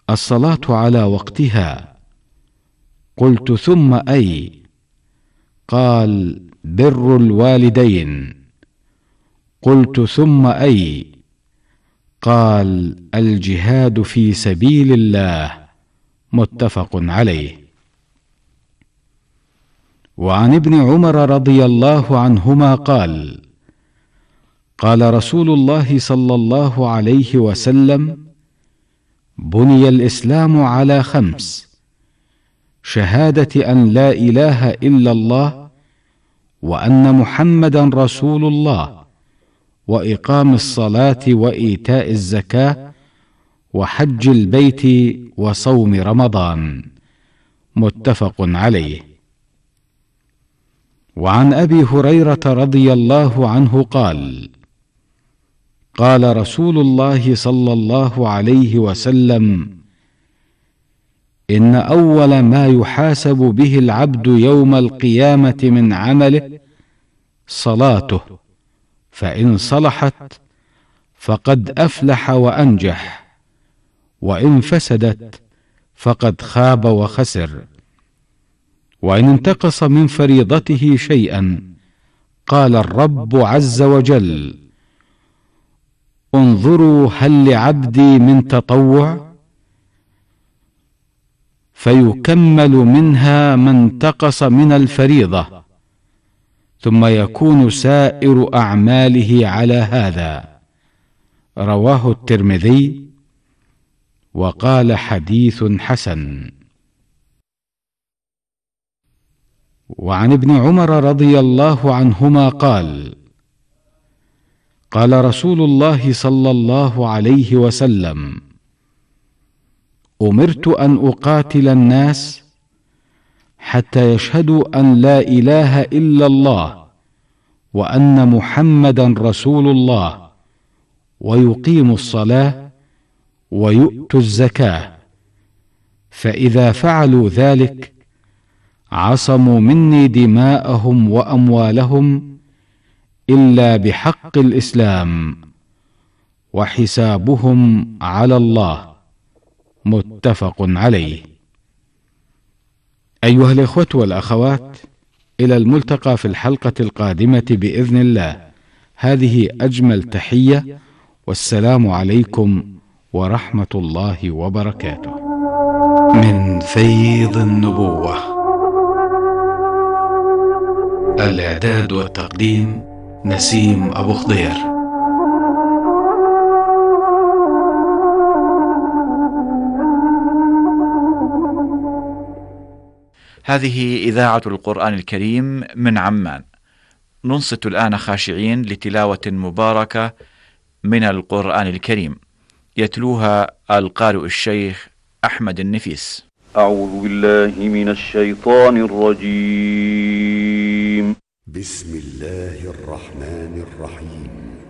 الصلاة على وقتها. قلت: ثم أي؟ قال: بر الوالدين. قلت: ثم أي؟ قال: الجهاد في سبيل الله. متفق عليه. وعن ابن عمر رضي الله عنهما قال: قال رسول الله صلى الله عليه وسلم: بني الإسلام على 5: شهادة أن لا إله إلا الله وأن محمدا رسول الله، وإقام الصلاة وإيتاء الزكاة وحج البيت وصوم رمضان. متفق عليه. وعن أبي هريرة رضي الله عنه قال: قال رسول الله صلى الله عليه وسلم: إن أول ما يحاسب به العبد يوم القيامة من عمله صلاته، فإن صلحت فقد أفلح وأنجح، وإن فسدت فقد خاب وخسر. وإن انتقص من فريضته شيئا قال الرب عز وجل: انظروا هل لعبدي من تطوع، فيكمل منها ما انتقص من الفريضة، ثم يكون سائر أعماله على هذا. رواه الترمذي وقال: حديث حسن. وعن ابن عمر رضي الله عنهما قال: قال رسول الله صلى الله عليه وسلم: أمرت أن أقاتل الناس حتى يشهدوا أن لا إله إلا الله وأن محمدا رسول الله، ويقيموا الصلاة ويؤتوا الزكاة، فإذا فعلوا ذلك عصموا مني دماءهم وأموالهم إلا بحق الإسلام، وحسابهم على الله. متفق عليه. أيها الإخوة والأخوات، إلى الملتقى في الحلقة القادمة بإذن الله. هذه أجمل تحية، والسلام عليكم ورحمة الله وبركاته. من فيض النبوة. الإعداد والتقديم نسيم أبو خضير. هذه إذاعة القرآن الكريم من عمان. ننصت الآن خاشعين لتلاوة مباركة من القرآن الكريم، يتلوها القارئ الشيخ أحمد النفيس. أعوذ بالله من الشيطان الرجيم. بسم الله الرحمن الرحيم.